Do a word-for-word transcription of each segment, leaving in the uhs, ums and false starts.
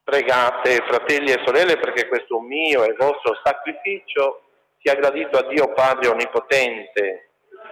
Pregate, fratelli e sorelle, perché questo mio e vostro sacrificio sia gradito a Dio Padre Onnipotente.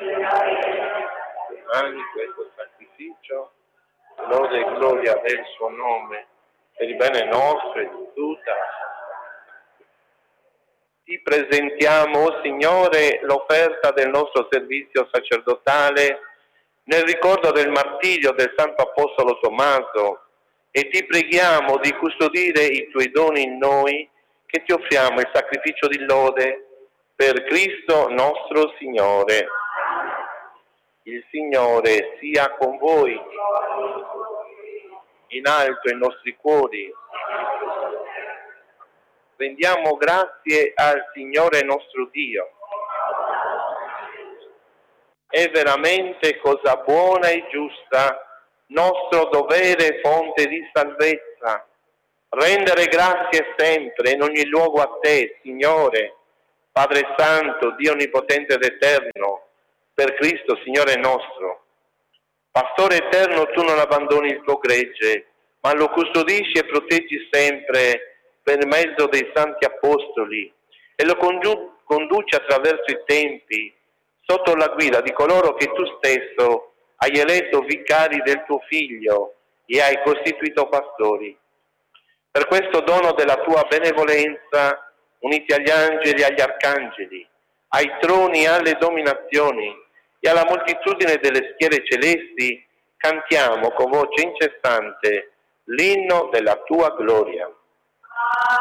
Anche questo sacrificio, lode e gloria del suo nome, per il bene nostro e di tutta la società. Ti presentiamo, o Signore, l'offerta del nostro servizio sacerdotale nel ricordo del martirio del Santo Apostolo Tommaso, e ti preghiamo di custodire i tuoi doni in noi, che ti offriamo il sacrificio di lode per Cristo nostro Signore. Il Signore sia con voi, in alto i nostri cuori. Rendiamo grazie al Signore nostro Dio. È veramente cosa buona e giusta, nostro dovere e fonte di salvezza, rendere grazie sempre in ogni luogo a te, Signore, Padre Santo, Dio Onnipotente ed Eterno, per Cristo, Signore nostro. Pastore eterno, tu non abbandoni il tuo gregge, ma lo custodisci e proteggi sempre per mezzo dei santi apostoli e lo congiu- conduci attraverso i tempi, sotto la guida di coloro che tu stesso hai eletto vicari del tuo Figlio e hai costituito pastori. Per questo dono della tua benevolenza, uniti agli angeli e agli arcangeli, ai troni e alle dominazioni e alla moltitudine delle schiere celesti, cantiamo con voce incessante l'inno della tua gloria.